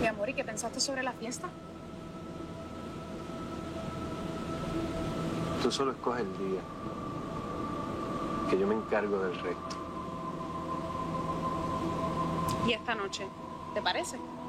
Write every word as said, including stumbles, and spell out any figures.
amor, ¿y qué pensaste sobre la fiesta? Tú solo escoges el día, que yo me encargo del resto. ¿Y esta noche? ¿Te parece?